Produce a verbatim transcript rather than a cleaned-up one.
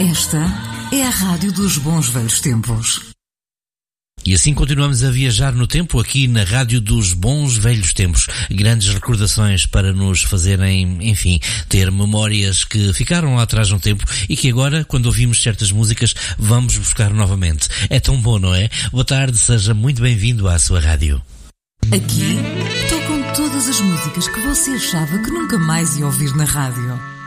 Esta é a Rádio dos Bons Velhos Tempos. E assim continuamos a viajar no tempo aqui na Rádio dos Bons Velhos Tempos. Grandes recordações para nos fazerem, enfim, ter memórias que ficaram lá atrás no tempo e que agora, quando ouvimos certas músicas, vamos buscar novamente. É tão bom, não é? Boa tarde, seja muito bem-vindo à sua rádio. Aqui tocam todas as músicas que você achava que nunca mais ia ouvir na rádio.